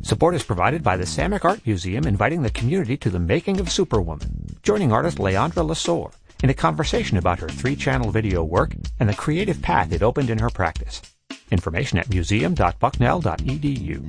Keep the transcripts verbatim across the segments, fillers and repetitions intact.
Support is provided by the Samick Art Museum, inviting the community to the making of Superwoman, joining artist Leandra Lesor in a conversation about her three-channel video work and the creative path it opened in her practice. Information at museum dot bucknell dot e d u.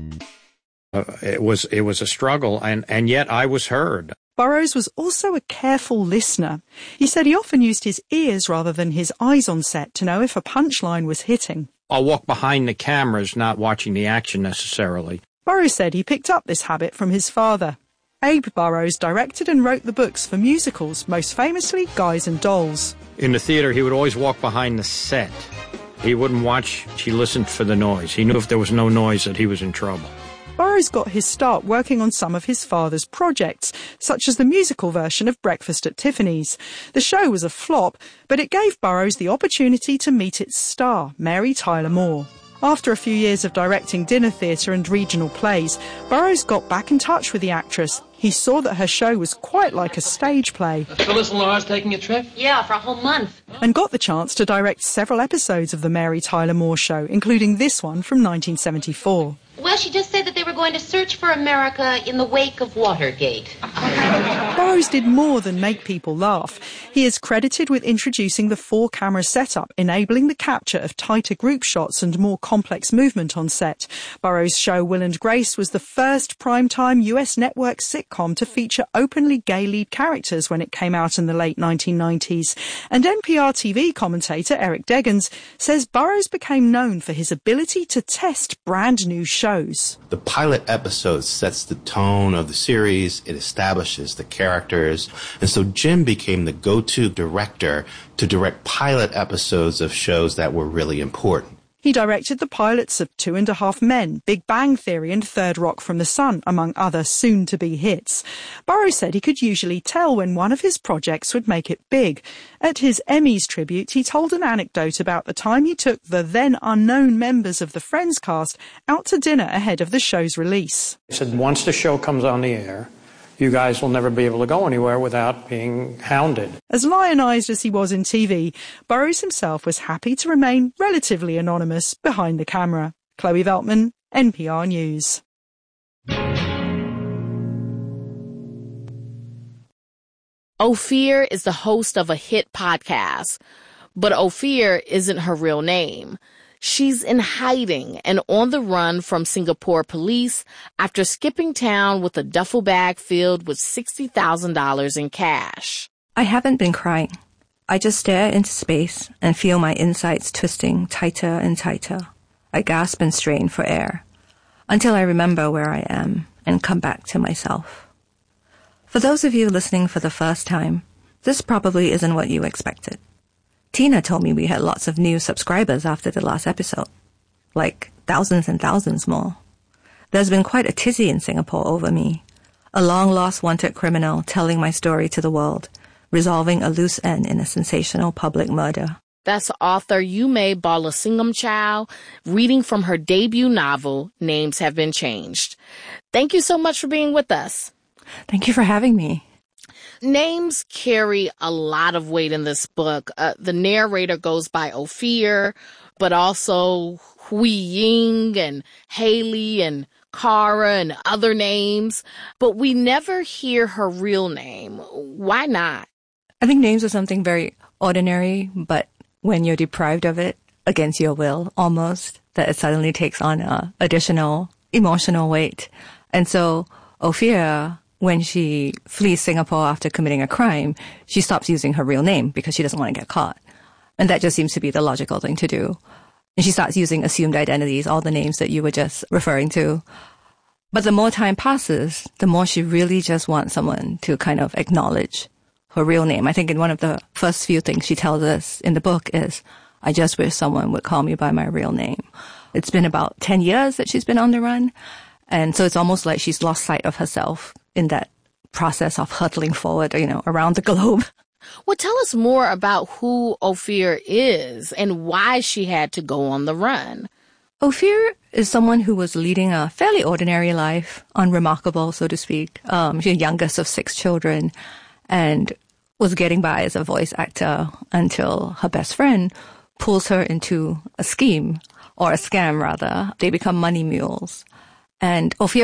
Uh, it was it was a struggle, and, and yet I was heard. Burroughs was also a careful listener. He said he often used his ears rather than his eyes on set to know if a punchline was hitting. I'll walk behind the cameras, not watching the action necessarily. Burroughs said he picked up this habit from his father. Abe Burroughs directed and wrote the books for musicals, most famously Guys and Dolls. In the theater, he would always walk behind the set. He wouldn't watch, he listened for the noise. He knew if there was no noise that he was in trouble. Burroughs got his start working on some of his father's projects, such as the musical version of Breakfast at Tiffany's. The show was a flop, but it gave Burroughs the opportunity to meet its star, Mary Tyler Moore. After a few years of directing dinner theatre and regional plays, Burroughs got back in touch with the actress. He saw that her show was quite like a stage play. Phyllis and Laura's taking a trip? Yeah, for a whole month. And got the chance to direct several episodes of the Mary Tyler Moore Show, including this one from nineteen seventy-four. Well, she just said that they were going to search for America in the wake of Watergate. Burroughs did more than make people laugh. He is credited with introducing the four-camera setup, enabling the capture of tighter group shots and more complex movement on set. Burroughs' show Will and Grace was the first primetime U S network sitcom to feature openly gay lead characters when it came out in the late nineteen nineties. And N P R T V commentator Eric Deggans says Burroughs became known for his ability to test brand new shows. Shows. The pilot episode sets the tone of the series, it establishes the characters, and so Jim became the go-to director to direct pilot episodes of shows that were really important. He directed the pilots of Two and a Half Men, Big Bang Theory and Third Rock from the Sun, among other soon-to-be hits. Burroughs said he could usually tell when one of his projects would make it big. At his Emmys tribute, he told an anecdote about the time he took the then-unknown members of the Friends cast out to dinner ahead of the show's release. He said, once the show comes on the air, you guys will never be able to go anywhere without being hounded. As lionized as he was in T V, Burroughs himself was happy to remain relatively anonymous behind the camera. Chloe Veltman, N P R News. Ophir is the host of a hit podcast, but Ophir isn't her real name. She's in hiding and on the run from Singapore police after skipping town with a duffel bag filled with sixty thousand dollars in cash. I haven't been crying. I just stare into space and feel my insides twisting tighter and tighter. I gasp and strain for air until I remember where I am and come back to myself. For those of you listening for the first time, this probably isn't what you expected. Tina told me we had lots of new subscribers after the last episode. Like thousands and thousands more. There's been quite a tizzy in Singapore over me. A long-lost wanted criminal telling my story to the world, resolving a loose end in a sensational public murder. That's author Yume Balasingam Chow, reading from her debut novel, Names Have Been Changed. Thank you so much for being with us. Thank you for having me. Names carry a lot of weight in this book. Uh, the narrator goes by Ophir, but also Hui Ying and Haley and Kara and other names. But we never hear her real name. Why not? I think names are something very ordinary, but when you're deprived of it, against your will almost, that it suddenly takes on a additional emotional weight. And so Ophir, when she flees Singapore after committing a crime, she stops using her real name because she doesn't want to get caught. And that just seems to be the logical thing to do. And she starts using assumed identities, all the names that you were just referring to. But the more time passes, the more she really just wants someone to kind of acknowledge her real name. I think in one of the first few things she tells us in the book is, I just wish someone would call me by my real name. It's been about ten years that she's been on the run. And so it's almost like she's lost sight of herself in that process of hurtling forward, you know, around the globe. Well, tell us more about who Ophir is and why she had to go on the run. Ophir is someone who was leading a fairly ordinary life, unremarkable, so to speak. Um, she's the youngest of six children and was getting by as a voice actor until her best friend pulls her into a scheme, or a scam rather. They become money mules. And Ophir